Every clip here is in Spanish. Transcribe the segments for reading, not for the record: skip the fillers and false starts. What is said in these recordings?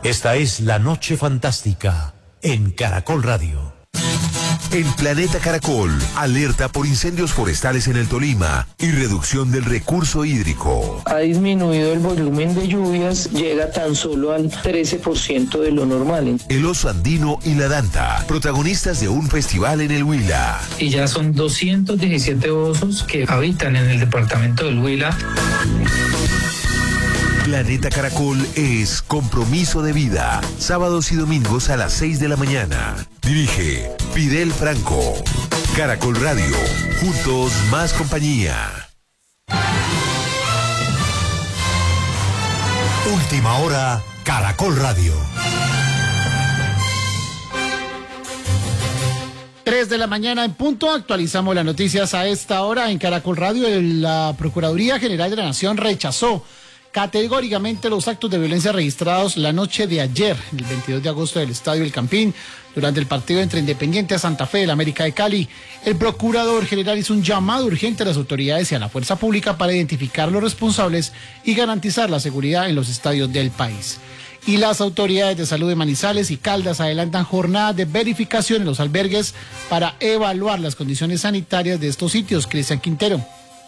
Esta es La Noche Fantástica en Caracol Radio. En Planeta Caracol, alerta por incendios forestales en el Tolima y reducción del recurso hídrico. Ha disminuido el volumen de lluvias, llega tan solo al 13% de lo normal. El oso andino y la danta, protagonistas de un festival en el Huila. Y ya son 217 osos que habitan en el departamento del Huila. Planeta Caracol es compromiso de vida. Sábados y domingos a las 6 de la mañana. Dirige Fidel Franco. Caracol Radio. Juntos más compañía. Última hora, Caracol Radio. 3 de la mañana en punto, actualizamos las noticias a esta hora en Caracol Radio. La Procuraduría General de la Nación rechazó categóricamente los actos de violencia registrados la noche de ayer, el 22 de agosto, del Estadio El Campín, durante el partido entre Independiente a Santa Fe del América de Cali. El Procurador General hizo un llamado urgente a las autoridades y a la fuerza pública para identificar los responsables y garantizar la seguridad en los estadios del país. Y las autoridades de salud de Manizales y Caldas adelantan jornadas de verificación en los albergues para evaluar las condiciones sanitarias de estos sitios. Cristian Quintero.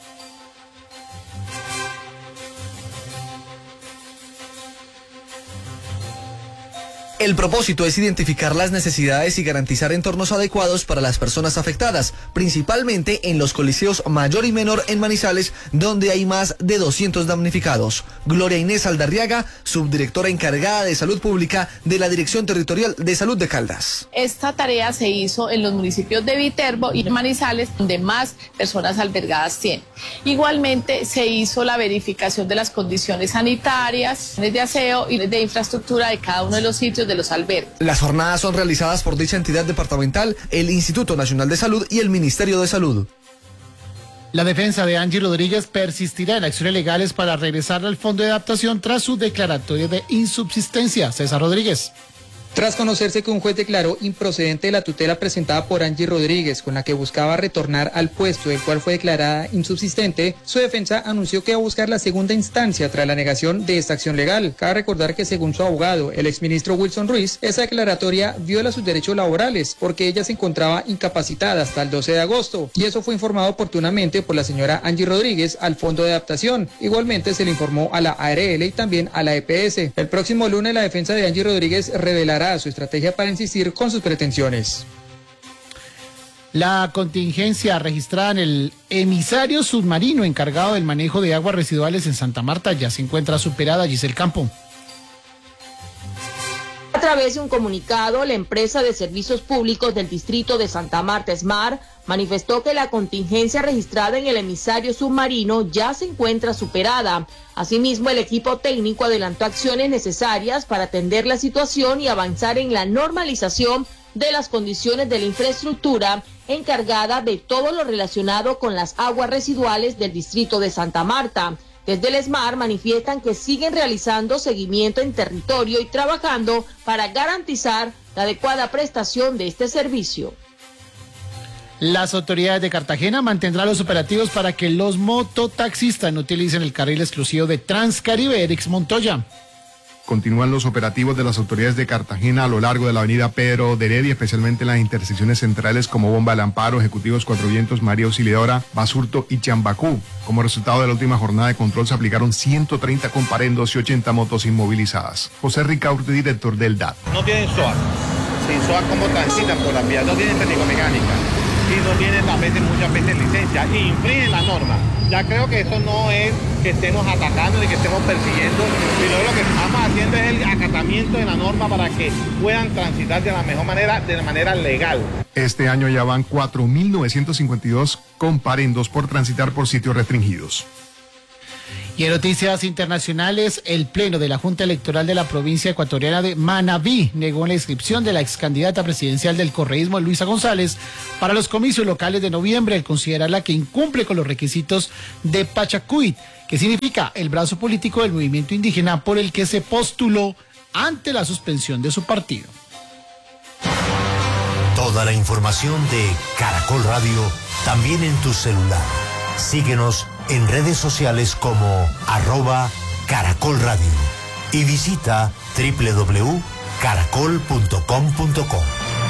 El propósito es identificar las necesidades y garantizar entornos adecuados para las personas afectadas, principalmente en los coliseos mayor y menor en Manizales, donde hay más de 200 damnificados. Gloria Inés Aldarriaga, subdirectora encargada de Salud Pública de la Dirección Territorial de Salud de Caldas. Esta tarea se hizo en los municipios de Viterbo y Manizales, donde más personas albergadas tienen. Igualmente se hizo la verificación de las condiciones sanitarias, de aseo y de infraestructura de cada uno de los sitios de los albergues. Las jornadas son realizadas por dicha entidad departamental, el Instituto Nacional de Salud y el Ministerio de Salud. La defensa de Angie Rodríguez persistirá en acciones legales para regresar al Fondo de Adaptación tras su declaratoria de insubsistencia. César Rodríguez. Tras conocerse que un juez declaró improcedente la tutela presentada por Angie Rodríguez, con la que buscaba retornar al puesto del cual fue declarada insubsistente, su defensa anunció que va a buscar la segunda instancia tras la negación de esta acción legal. Cabe recordar que según su abogado, el exministro Wilson Ruiz, esa declaratoria viola sus derechos laborales porque ella se encontraba incapacitada hasta el 12 de agosto y eso fue informado oportunamente por la señora Angie Rodríguez al Fondo de Adaptación. Igualmente se le informó a la ARL y también a la EPS. El próximo lunes la defensa de Angie Rodríguez revelará su estrategia para insistir con sus pretensiones. La contingencia registrada en el emisario submarino encargado del manejo de aguas residuales en Santa Marta ya se encuentra superada. Giselle Campo. A través de un comunicado, la empresa de servicios públicos del distrito de Santa Marta, SMAR, manifestó que la contingencia registrada en el emisario submarino ya se encuentra superada. Asimismo, el equipo técnico adelantó acciones necesarias para atender la situación y avanzar en la normalización de las condiciones de la infraestructura encargada de todo lo relacionado con las aguas residuales del distrito de Santa Marta. Desde el SMAR manifiestan que siguen realizando seguimiento en territorio y trabajando para garantizar la adecuada prestación de este servicio. Las autoridades de Cartagena mantendrán los operativos para que los mototaxistas no utilicen el carril exclusivo de Transcaribe. Erix Montoya. Continúan los operativos de las autoridades de Cartagena a lo largo de la avenida Pedro de Heredia, especialmente en las intersecciones centrales como Bomba del Amparo, Ejecutivos Cuatro Vientos, María Auxiliadora, Basurto y Chambacú. Como resultado de la última jornada de control se aplicaron 130 comparendos y 80 motos inmovilizadas. José Ricaurte, director del DAT. No tienen SOA. Sin SOA, ¿cómo transitan por la vía? No tienen técnico-mecánica. Y no tienen muchas veces licencia y infringen la norma. Ya creo que eso no es que estemos atacando ni que estemos persiguiendo, sino lo que estamos haciendo es el acatamiento de la norma para que puedan transitar de la mejor manera, de la manera legal. Este año ya van 4.952 comparendos por transitar por sitios restringidos. Y en noticias internacionales, el Pleno de la Junta Electoral de la provincia ecuatoriana de Manabí negó la inscripción de la excandidata presidencial del correísmo, Luisa González, para los comicios locales de noviembre, al considerarla que incumple con los requisitos de Pachacuit, que significa el brazo político del movimiento indígena por el que se postuló ante la suspensión de su partido. Toda la información de Caracol Radio, también en tu celular. Síguenos en redes sociales como @Caracol Radio. y visita www.caracol.com.co.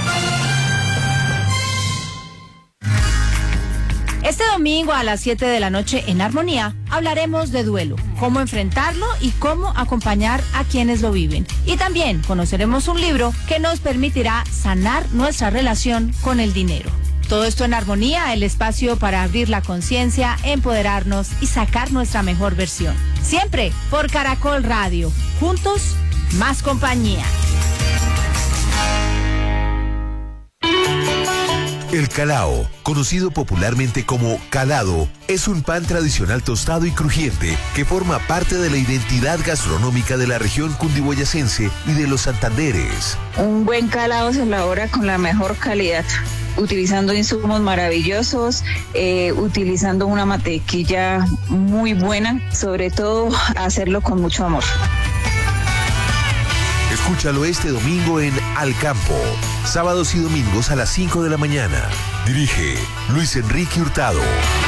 Este domingo a las 7 de la noche en Armonía hablaremos de duelo, cómo enfrentarlo y cómo acompañar a quienes lo viven. Y también conoceremos un libro que nos permitirá sanar nuestra relación con el dinero. Todo esto en Armonía, el espacio para abrir la conciencia, empoderarnos y sacar nuestra mejor versión. Siempre por Caracol Radio. Juntos, más compañía. El calao, conocido popularmente como calado, es un pan tradicional tostado y crujiente que forma parte de la identidad gastronómica de la región cundiboyacense y de los Santanderes. Un buen calado se elabora con la mejor calidad, utilizando insumos maravillosos, utilizando una mantequilla muy buena, sobre todo hacerlo con mucho amor. Escúchalo este domingo en Al Campo, sábados y domingos a las 5 de la mañana. Dirige Luis Enrique Hurtado.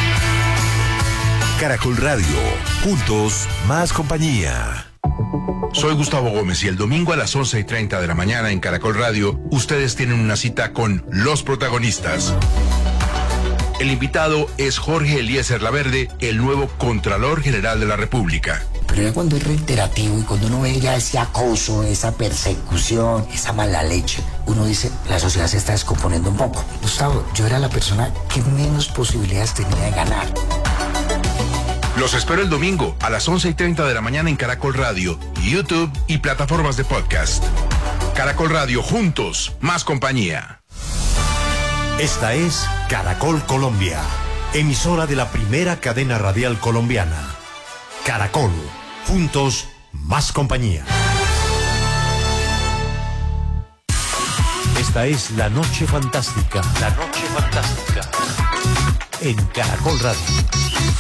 Caracol Radio, juntos, más compañía. Soy Gustavo Gómez y el domingo a las 11:30 de la mañana en Caracol Radio, ustedes tienen una cita con los protagonistas. El invitado es Jorge Eliezer Laverde, el nuevo Contralor General de la República. Pero ya cuando es reiterativo y cuando uno ve ya ese acoso, esa persecución, esa mala leche, uno dice, la sociedad se está descomponiendo un poco. Gustavo, yo era la persona que menos posibilidades tenía de ganar. Los espero el domingo a las 11:30 de la mañana en Caracol Radio, YouTube y plataformas de podcast. Caracol Radio, juntos, más compañía. Esta es Caracol Colombia, emisora de la primera cadena radial colombiana. Caracol, juntos, más compañía. Esta es La Noche Fantástica. La Noche Fantástica. En Caracol Radio.